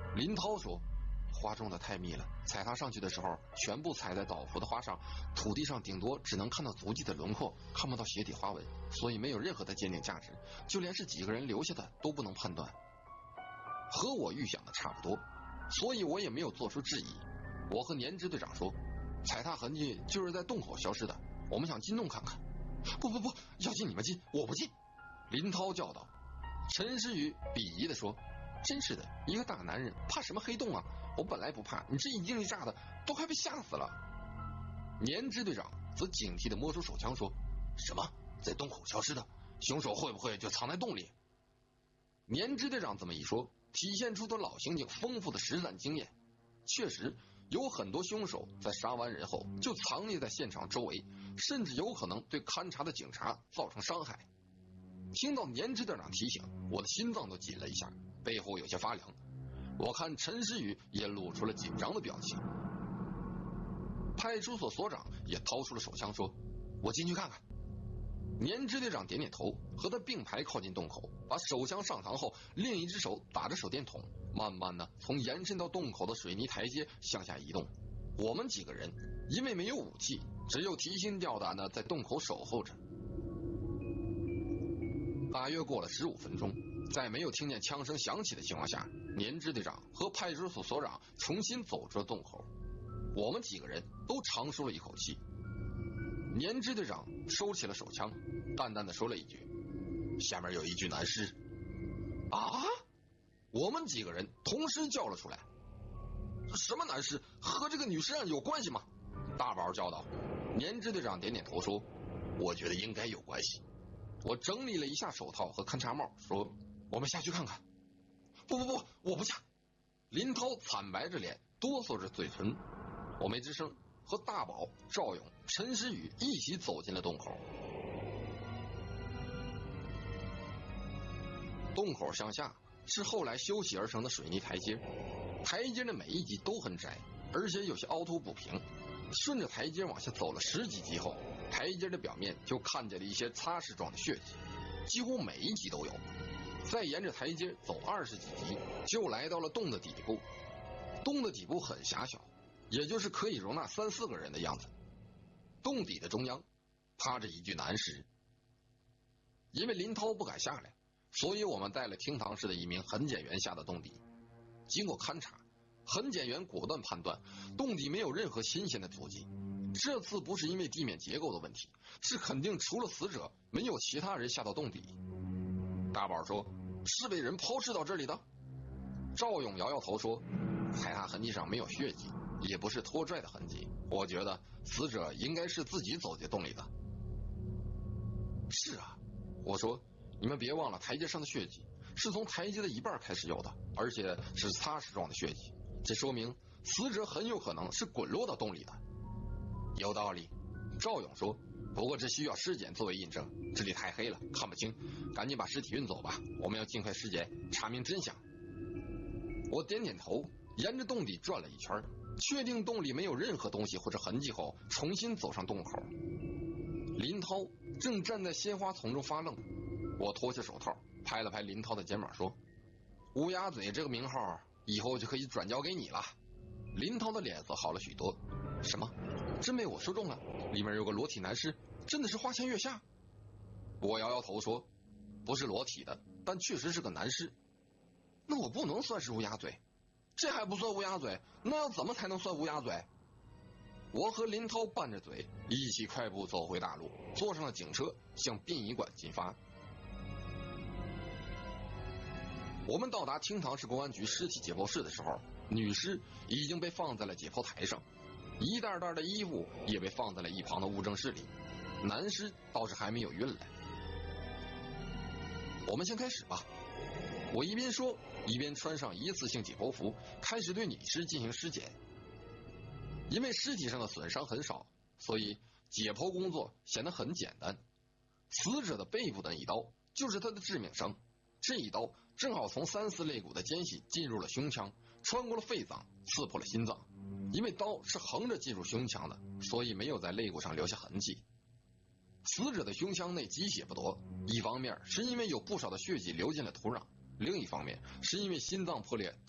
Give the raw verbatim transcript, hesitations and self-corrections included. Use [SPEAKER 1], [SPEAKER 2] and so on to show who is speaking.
[SPEAKER 1] 林涛说，花种的太密了，踩踏上去的时候全部踩在倒伏的花上，土地上顶多只能看到足迹的轮廓，看不到鞋底花纹，所以没有任何的鉴定价值，就连是几个人留下的都不能判断。和我预想的差不多，所以我也没有做出质疑。我和年支队长说，踩踏痕迹就是在洞口消失的，我们想进洞看看。不不不，要进你们进，我不进！林涛叫道。陈诗雨鄙夷地说，真是的，一个大男人怕什么黑洞啊，我本来不怕，你这一惊一乍的都快被吓死了。年支队长则警惕地摸出手枪说，什么在洞口消失的，凶手会不会就藏在洞里？年支队长这么一说，体现出的老刑警丰富的实战经验。确实有很多凶手在杀完人后就藏匿在现场周围，甚至有可能对勘察的警察造成伤害。听到年支队长提醒，我的心脏都紧了一下，背后有些发凉。我看陈诗雨也露出了紧张的表情。派出所所长也掏出了手枪说，我进去看看。年支队长点点头，和他并排靠近洞口，把手枪上膛后，另一只手打着手电筒，慢慢的从延伸到洞口的水泥台阶向下移动。我们几个人因为没有武器，只有提心吊胆的在洞口守候着。大约过了十五分钟，在没有听见枪声响起的情况下，年支队长和派出所所长重新走出了洞口。我们几个人都长舒了一口气。年支队长收起了手枪，淡淡的说了一句，下面有一具男尸。啊！我们几个人同时叫了出来。什么男尸？和这个女尸案有关系吗？大宝叫道。年支队长点点头说，我觉得应该有关系。我整理了一下手套和勘察帽，说，我们下去看看。不不不，我不下。林涛惨白着脸，哆嗦着嘴唇。我没吱声，和大宝、赵勇、陈诗雨一起走进了洞口。洞口向下是后来修起而成的水泥台阶，台阶的每一级都很窄，而且有些凹凸不平。顺着台阶往下走了十几级后，台阶的表面就看见了一些擦拭状的血迹，几乎每一级都有。再沿着台阶走二十几级，就来到了洞的底部。洞的底部很狭小，也就是可以容纳三四个人的样子。洞底的中央趴着一具男尸。因为林涛不敢下来，所以我们带了厅堂市的一名痕检员下到洞底。经过勘察，痕检员果断判断洞底没有任何新鲜的足迹。这次不是因为地面结构的问题，是肯定除了死者没有其他人下到洞底。大宝说，是被人抛尸到这里的。赵勇摇摇头说，踩踏痕迹上没有血迹，也不是拖拽的痕迹，我觉得死者应该是自己走进洞里的。是啊，我说，你们别忘了台阶上的血迹是从台阶的一半开始有的，而且是擦拭状的血迹，这说明死者很有可能是滚落到洞里的。有道理，赵勇说，不过这需要尸检作为印证，这里太黑了看不清，赶紧把尸体运走吧，我们要尽快尸检查明真相。我点点头，沿着洞底转了一圈，确定洞里没有任何东西或者痕迹后，重新走上洞口。林涛正站在鲜花丛中发愣，我脱下手套拍了拍林涛的肩膀说，乌鸦嘴这个名号以后就可以转交给你了。林涛的脸色好了许多。什么？真被我说中了？里面有个裸体男尸，真的是花前月下？我摇摇头说，不是裸体的，但确实是个男尸。那我不能算是乌鸦嘴。这还不算乌鸦嘴，那要怎么才能算乌鸦嘴？我和林涛拌着嘴，一起快步走回大路，坐上了警车，向殡仪馆进发。我们到达厅堂市公安局尸体解剖室的时候，女尸已经被放在了解剖台上，一袋袋的衣物也被放在了一旁的物证室里，男尸倒是还没有运来。我们先开始吧。我一边说，一边穿上一次性解剖服，开始对女尸进行尸检。因为尸体上的损伤很少，所以解剖工作显得很简单。死者的背部的一刀就是他的致命伤，这一刀正好从三四肋骨的间隙进入了胸腔，穿过了肺脏，刺破了心脏。因为刀是横着进入胸腔的，所以没有在肋骨上留下痕迹。死者的胸腔内积血不多，一方面是因为有不少的血迹流进了土壤，另一方面是因为心脏破裂